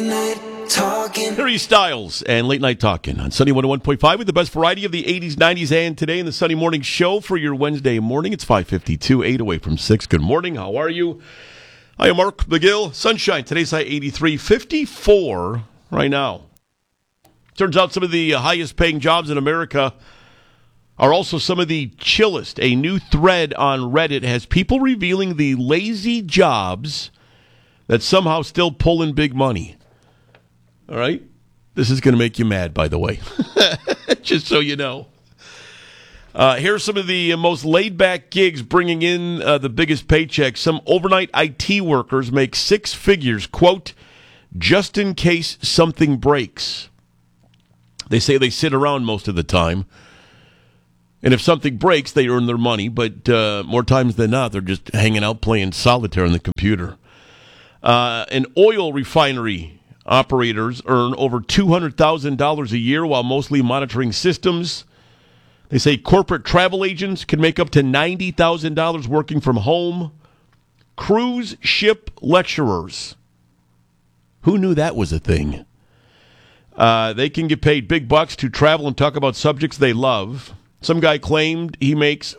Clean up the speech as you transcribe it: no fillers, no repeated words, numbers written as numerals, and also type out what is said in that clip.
Harry Styles and Late Night Talking on Sunny 101.5 with the best variety of the 80s, 90s, and today in the Sunny Morning Show for your Wednesday morning. It's 5:52, 8 away from 6. Good morning. How are you? I am Mark McGill. Sunshine. Today's high 83, 54 right now. Turns out some of the highest paying jobs in America are also some of the chillest. A new thread on Reddit has people revealing the lazy jobs that somehow still pull in big money. All right? This is going to make you mad, by the way. Just so you know. Here's some of the most laid-back gigs bringing in the biggest paychecks. Some overnight IT workers make six figures, quote, just in case something breaks. They say they sit around most of the time. And if something breaks, they earn their money. But more times than not, they're just hanging out playing solitaire on the computer. An oil refinery operators earn over $200,000 a year while mostly monitoring systems. They say corporate travel agents can make up to $90,000 working from home. Cruise ship lecturers. Who knew that was a thing? They can get paid big bucks to travel and talk about subjects they love. Some guy claimed he makes